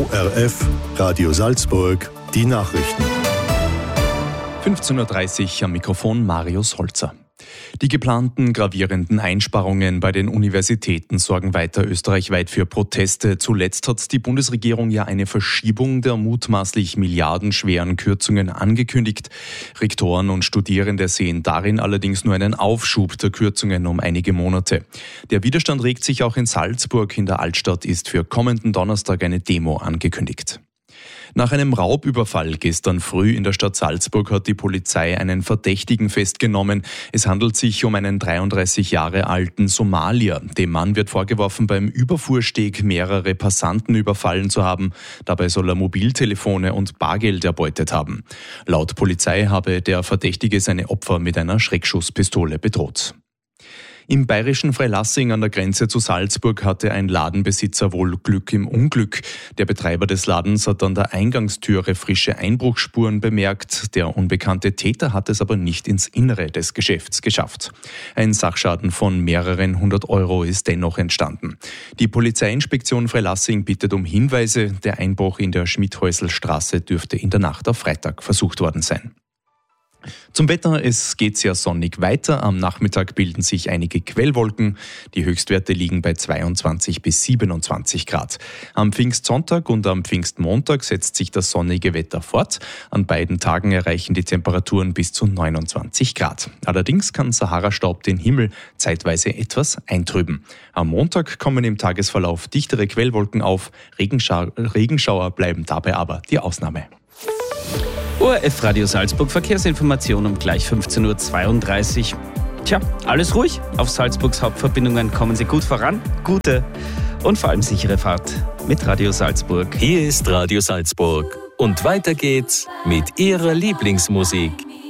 ORF, Radio Salzburg, die Nachrichten. 15.30 Uhr am Mikrofon Marius Holzer. Die geplanten gravierenden Einsparungen bei den Universitäten sorgen weiter österreichweit für Proteste. Zuletzt hat die Bundesregierung ja eine Verschiebung der mutmaßlich milliardenschweren Kürzungen angekündigt. Rektoren und Studierende sehen darin allerdings nur einen Aufschub der Kürzungen um einige Monate. Der Widerstand regt sich auch in Salzburg. In der Altstadt ist für kommenden Donnerstag eine Demo angekündigt. Nach einem Raubüberfall gestern früh in der Stadt Salzburg hat die Polizei einen Verdächtigen festgenommen. Es handelt sich um einen 33 Jahre alten Somalier. Dem Mann wird vorgeworfen, beim Überfuhrsteg mehrere Passanten überfallen zu haben. Dabei soll er Mobiltelefone und Bargeld erbeutet haben. Laut Polizei habe der Verdächtige seine Opfer mit einer Schreckschusspistole bedroht. Im bayerischen Freilassing an der Grenze zu Salzburg hatte ein Ladenbesitzer wohl Glück im Unglück. Der Betreiber des Ladens hat an der Eingangstüre frische Einbruchsspuren bemerkt. Der unbekannte Täter hat es aber nicht ins Innere des Geschäfts geschafft. Ein Sachschaden von mehreren 100 Euro ist dennoch entstanden. Die Polizeiinspektion Freilassing bittet um Hinweise. Der Einbruch in der Schmidhäuselstraße dürfte in der Nacht auf Freitag versucht worden sein. Zum Wetter, es geht sehr sonnig weiter. Am Nachmittag bilden sich einige Quellwolken. Die Höchstwerte liegen bei 22 bis 27 Grad. Am Pfingstsonntag und am Pfingstmontag setzt sich das sonnige Wetter fort. An beiden Tagen erreichen die Temperaturen bis zu 29 Grad. Allerdings kann Sahara-Staub den Himmel zeitweise etwas eintrüben. Am Montag kommen im Tagesverlauf dichtere Quellwolken auf. Regenschauer bleiben dabei aber die Ausnahme. ORF Radio Salzburg Verkehrsinformation um gleich 15.32 Uhr. Tja, alles ruhig. Auf Salzburgs Hauptverbindungen kommen Sie gut voran. Gute und vor allem sichere Fahrt mit Radio Salzburg. Hier ist Radio Salzburg. Und weiter geht's mit Ihrer Lieblingsmusik.